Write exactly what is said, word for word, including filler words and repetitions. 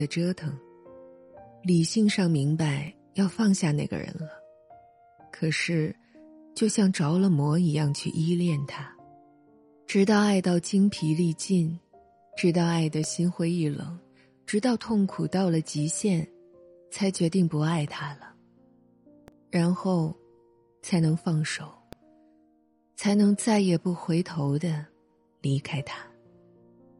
的折腾，理性上明白要放下那个人了，可是就像着了魔一样去依恋他，直到爱到精疲力尽，直到爱得心灰意冷，直到痛苦到了极限，才决定不爱他了，然后才能放手，才能再也不回头地离开他。